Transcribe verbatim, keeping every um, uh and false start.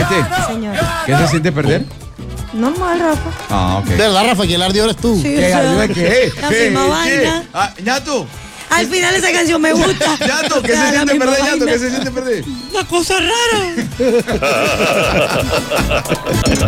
Titi, Señor. ¿qué se siente perder? Normal, Rafa. Ah, ok. De verdad, Rafa, que el ardió eres tú. Sí, ¿Qué? o sea, ¿Qué? ¿Qué? la ¿Qué? misma ¿Qué? vaina. Ah, Ñato, Al final esa canción me gusta. Ñato, ¿qué O sea, se la siente misma perder, Ñato? vaina. ¿Qué se siente perder? Una cosa rara.